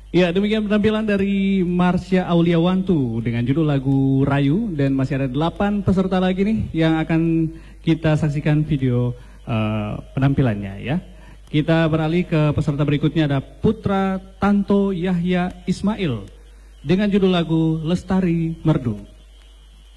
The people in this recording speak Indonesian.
Ya, demikian penampilan dari Marsha Auliawantu dengan judul lagu Rayu, dan masih ada 8 peserta lagi nih yang akan kita saksikan video penampilannya ya. Kita beralih ke peserta berikutnya, ada Putra Tanto Yahya Ismail dengan judul lagu Lestari Merdu.